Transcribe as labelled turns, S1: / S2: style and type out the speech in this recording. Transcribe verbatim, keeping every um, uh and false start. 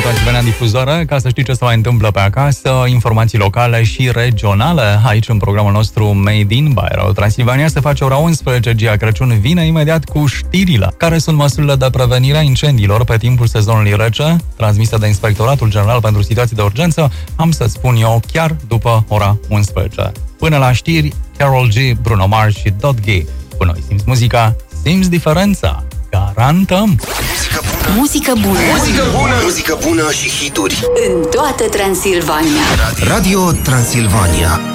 S1: Transilvania Difuzoare, ca să știi ce se mai întâmplă pe acasă, informații locale și regionale. Aici, în programul nostru Made in by Radio Transilvania, se face ora unsprezece, Gia Crăciun vine imediat cu știrile. Care sunt măsurile de prevenire a incendiilor pe timpul sezonului rece, transmise de Inspectoratul General pentru Situații de Urgență, am să spun eu chiar după ora unsprezece. Până la știri, Karol G, Bruno Mars și Dot G. Cu noi simți muzica, simți diferența. Garantăm!
S2: Muzică bună!
S3: Muzică bună! Muzică bună și hituri
S2: în toată Transilvania.
S3: Radio Transilvania.